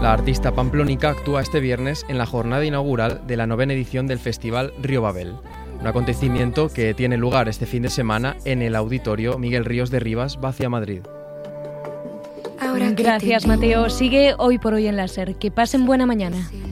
La artista pamplónica actúa este viernes en la jornada inaugural de la 9ª edición del Festival Río Babel, un acontecimiento que tiene lugar este fin de semana en el Auditorio Miguel Ríos de Rivas, Vacia, Madrid. Gracias, Mateo. Sigue Hoy por Hoy en la SER. Que pasen buena mañana.